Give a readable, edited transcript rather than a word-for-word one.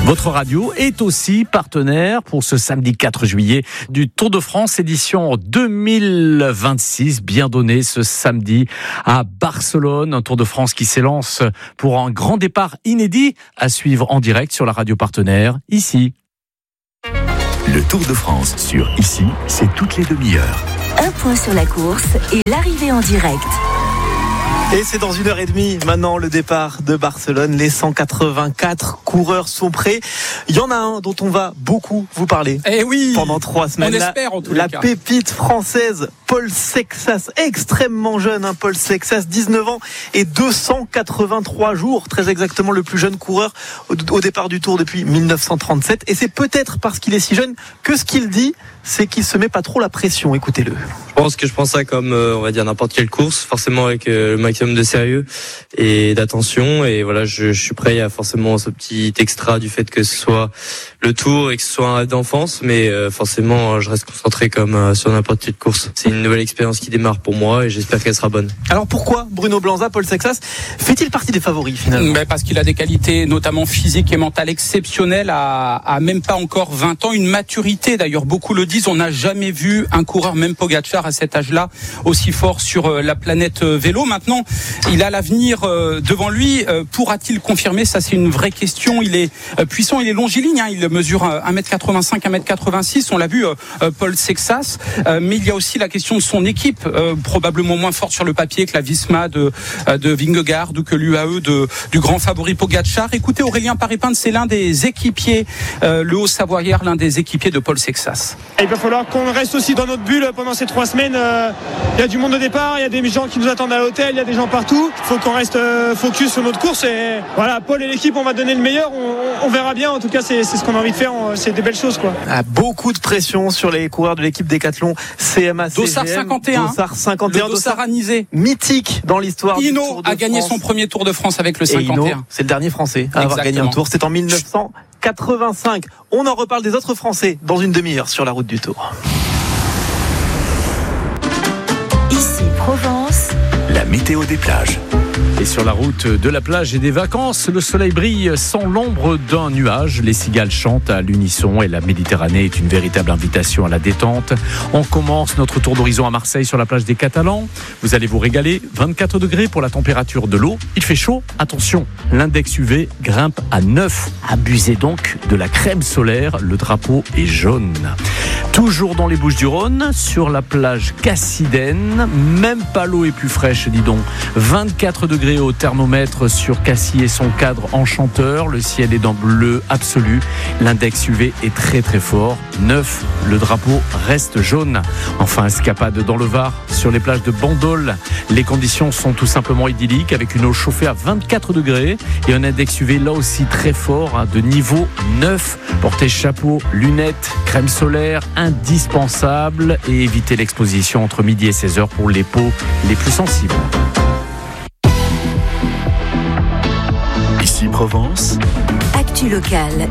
Votre radio est aussi partenaire pour ce samedi 4 juillet du Tour de France édition 2026, bien donné ce samedi à Barcelone. Un Tour de France qui s'élance pour un grand départ inédit à suivre en direct sur la radio partenaire, ici. Le Tour de France sur Ici, c'est toutes les demi-heures. Un point sur la course et l'arrivée en direct. Et c'est dans 1h30 maintenant le départ de Barcelone. Les 184 coureurs sont prêts. Il y en a un dont on va beaucoup vous parler. Pendant 3 semaines. On espère en tous les cas. La pépite française Paul Sexas, extrêmement jeune, Paul Sexas, 19 ans et 283 jours, très exactement le plus jeune coureur au départ du Tour depuis 1937. Et c'est peut-être parce qu'il est si jeune que ce qu'il dit, c'est qu'il se met pas trop la pression. Écoutez-le. Je pense ça comme on va dire n'importe quelle course, forcément avec le maximum de sérieux et d'attention. Et voilà, je suis prêt à forcément ce petit extra du fait que ce soit le Tour et que ce soit un rêve d'enfance, mais forcément je reste concentré comme sur n'importe quelle course. C'est une nouvelle expérience qui démarre pour moi et j'espère qu'elle sera bonne. Alors pourquoi Bruno Blanza, Paul Sexas fait-il partie des favoris finalement? Parce qu'il a des qualités notamment physiques et mentales exceptionnelles à même pas encore 20 ans, une maturité d'ailleurs, beaucoup le disent, on n'a jamais vu un coureur, même Pogacar à cet âge-là, aussi fort sur la planète vélo. Maintenant, il a l'avenir devant lui. Pourra-t-il confirmer? Ça, c'est une vraie question. Il est puissant, il est longiligne. Il mesure 1m85, 1m86. On l'a vu, Paul Sexas. Mais il y a aussi la question de son équipe, probablement moins forte sur le papier que la Visma de Vingegaard ou que l'UAE du grand favori Pogacar. Écoutez, Aurélien Paré-Pinte, c'est l'un des équipiers, le Haut-Savoyard, l'un des équipiers de Paul Sexas. Il va falloir qu'on reste aussi dans notre bulle pendant ces 3 semaines. Il y a du monde au départ, il y a des gens qui nous attendent à l'hôtel, il y a des gens partout. Il faut qu'on reste focus sur notre course. Et voilà, Paul et l'équipe, on va donner le meilleur. On verra bien. En tout cas, c'est ce qu'on a envie de faire. C'est des belles choses, quoi. Beaucoup de pression sur les coureurs de l'équipe Décathlon CMA CGM. Dossard 51. Dossard 51. Le Dossard anisé. Mythique dans l'histoire du Tour de France. Hinault a gagné son premier Tour de France avec le 51. Hinault, c'est le dernier Français à avoir gagné un Tour. C'est en 1985. On en reparle des autres Français dans une demi-heure sur la route du Tour. Ici Provence. La météo des plages. Et sur la route de la plage et des vacances, le soleil brille sans l'ombre d'un nuage. Les cigales chantent à l'unisson et la Méditerranée est une véritable invitation à la détente. On commence notre tour d'horizon à Marseille sur la plage des Catalans. Vous allez vous régaler. 24 degrés pour la température de l'eau. Il fait chaud. Attention, l'index UV grimpe à 9. Abusez donc de la crème solaire. Le drapeau est jaune. Toujours dans les Bouches-du-Rhône, sur la plage Cassidène, même pas l'eau est plus fraîche, dis donc. 24 degrés au thermomètre sur Cassis et son cadre enchanteur. Le ciel est dans bleu absolu. L'index UV est très très fort. 9, le drapeau reste jaune. Enfin, escapade dans le Var, sur les plages de Bandol. Les conditions sont tout simplement idylliques, avec une eau chauffée à 24 degrés et un index UV là aussi très fort, de niveau 9. Portez chapeau, lunettes, crème solaire, indispensable, et évitez l'exposition entre midi et 16h pour les peaux les plus sensibles. Ici Provence. Actu locale,